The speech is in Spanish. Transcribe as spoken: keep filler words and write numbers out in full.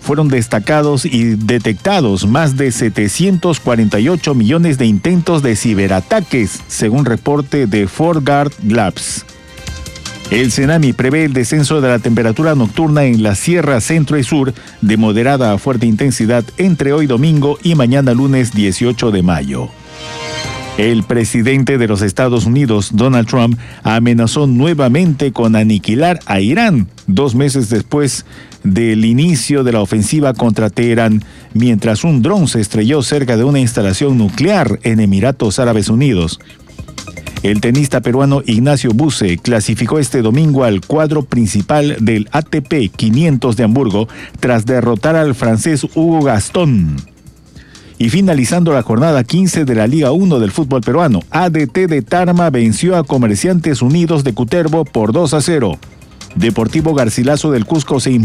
fueron destacados y detectados más de setecientos cuarenta y ocho millones de intentos de ciberataques, según reporte de ForGuard Labs. El Cenami prevé el descenso de la temperatura nocturna en la Sierra Centro y Sur de moderada a fuerte intensidad entre hoy domingo y mañana lunes dieciocho de mayo. El presidente de los Estados Unidos, Donald Trump, amenazó nuevamente con aniquilar a Irán, dos meses después del inicio de la ofensiva contra Teherán, mientras un dron se estrelló cerca de una instalación nuclear en Emiratos Árabes Unidos. El tenista peruano Ignacio Buse clasificó este domingo al cuadro principal del A T P quinientos de Hamburgo tras derrotar al francés Hugo Gaston. Y finalizando la jornada quince de la Liga uno del fútbol peruano, A D T de Tarma venció a Comerciantes Unidos de Cutervo por dos a cero. Deportivo Garcilaso del Cusco se